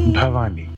भवानी।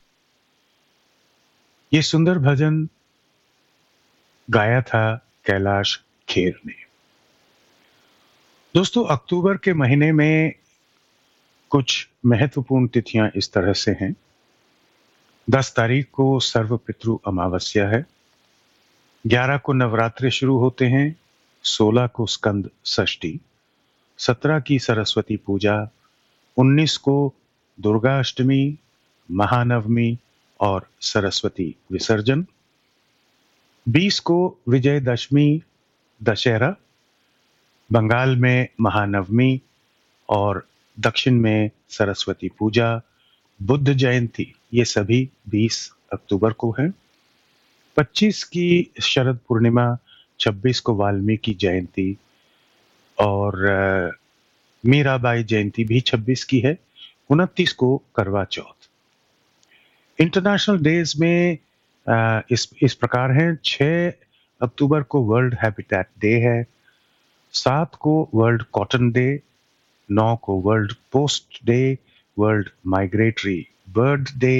ये सुंदर भजन गाया था कैलाश खेर ने। दोस्तों, अक्टूबर के महीने में कुछ महत्वपूर्ण तिथियां इस तरह से हैं। 10 तारीख को सर्व पितृ अमावस्या है। 11 को नवरात्रि शुरू होते हैं। 16 को स्कंद षष्ठी। 17 की सरस्वती पूजा। 19 को दुर्गा अष्टमी, महानवमी और सरस्वती विसर्जन। 20 को विजयदशमी, दशहरा। बंगाल में महानवमी और दक्षिण में सरस्वती पूजा, बुद्ध जयंती, ये सभी 20 अक्टूबर को है। 25 की शरद पूर्णिमा, 26 को वाल्मीकि जयंती और मीराबाई जयंती भी 26 की है। 29 को करवा चौथ। इंटरनेशनल डेज में इस प्रकार हैं। 6 अक्टूबर को वर्ल्ड हैबिटेट डे है। 7 को वर्ल्ड कॉटन डे। 9 को world post day, world migratory bird day.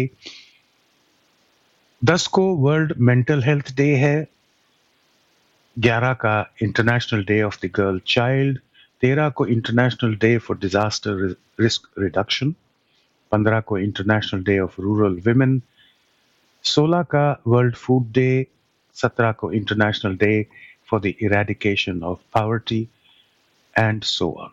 10 को वर्ल्ड मेंटल हेल्थ डे है। 11 का international day of the girl child. 13 को international day for disaster risk reduction. 15 को international day of rural women. 16 का world food day. 17 को international day for the eradication of poverty and so on.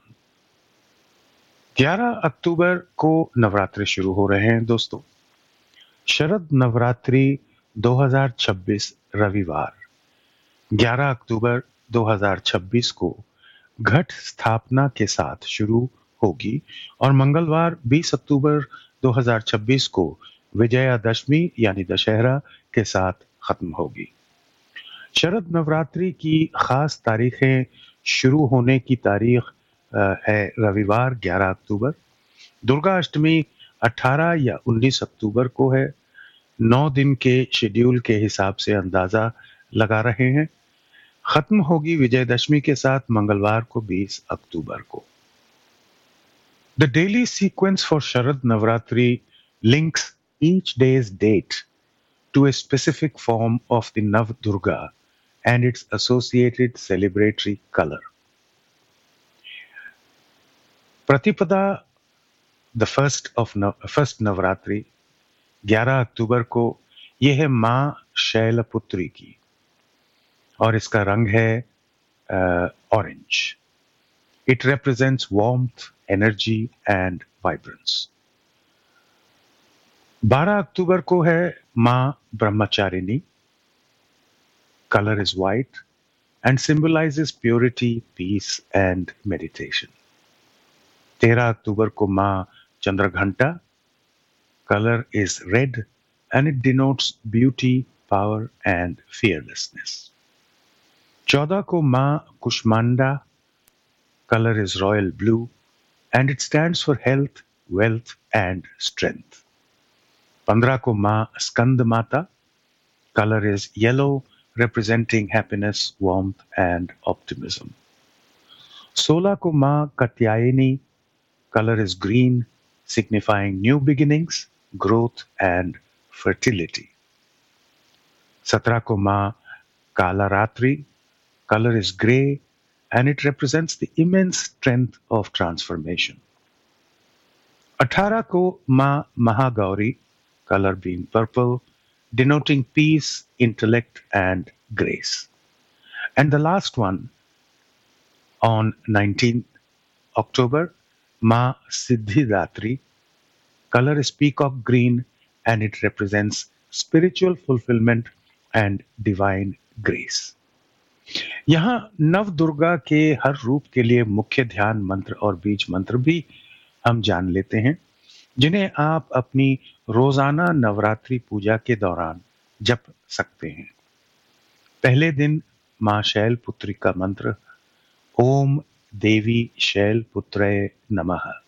11 अक्टूबर को नवरात्रि शुरू हो रहे हैं दोस्तों। शरद नवरात्रि 2026 रविवार 11 अक्टूबर 2026 को घट स्थापना के साथ शुरू होगी और मंगलवार 20 अक्टूबर 2026 को विजयादशमी यानी दशहरा के साथ खत्म होगी। शरद नवरात्रि की खास तारीखें शुरू होने की तारीख है रविवार 11 अक्टूबर। दुर्गा अष्टमी 18 या 19 अक्टूबर को है। 9 दिन के शेड्यूल के हिसाब से अंदाजा लगा रहे हैं। खत्म होगी विजयदशमी के साथ मंगलवार को 20 अक्टूबर को। The daily sequence for Sharad Navratri links each day's date to a specific form of the Nav Durga and its associated celebratory color. प्रतिपदा द फर्स्ट नवरात्रि 11 अक्टूबर को यह है मां शैलपुत्री की और इसका रंग है orange. It represents warmth, energy and vibrance. 12 अक्टूबर को है मां Brahmacharini. Colour is white and symbolizes purity, piece and meditation. 13 अक्टूबर को मां Chandraghanta. Colour is red and it denotes beauty, power and fearlessness. 14 को मां Kushmanda. Colour is royal blue and it stands for health, wealth and strength. 15 को मां स्कंद माता। Colour is yellow, representing happiness, warmth and optimism. 16 को मां Katyayani. Color is green, signifying new beginnings, growth and fertility. 17 को मां कालारात्रि। Color is gray and it represents the immense strength of transformation. 18 को मां Mahagauri. Color being purple, denoting peace, intellect and grace. And the last one, on 19th October, Ma Siddhidatri. Color is peacock green and it represents spiritual fulfillment and divine grace. यहाँ नव दुर्गा के हर रूप के लिए मुख्य ध्यान मंत्र और बीज मंत्र भी हम जान लेते हैं, जिन्हें आप अपनी रोजाना नवरात्रि पूजा के दौरान जप सकते हैं। पहले दिन मां शैलपुत्री का मंत्र ओम देवी शैलपुत्रये नमः।